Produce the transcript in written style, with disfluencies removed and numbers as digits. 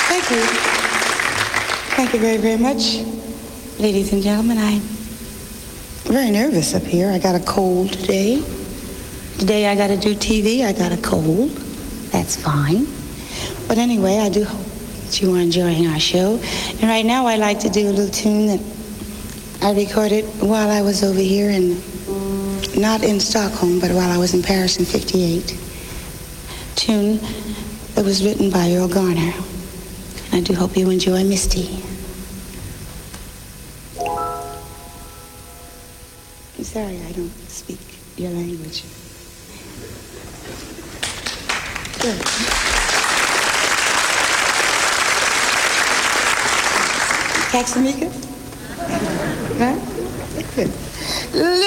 Thank you. Thank you very, very much. Ladies and gentlemen, I'm very nervous up here. I got a cold today. Today I got to do TV. I got a cold. That's fine. But anyway, I do hope that you are enjoying our show. And right now I'd like to do a little tune that I recorded while I was over here not in Stockholm, but while I was in Paris in 58. Tune that was written by Earl Garner. And I do hope you enjoy Misty. I'm sorry I don't speak your language. Good. Taxamica? Huh? Good.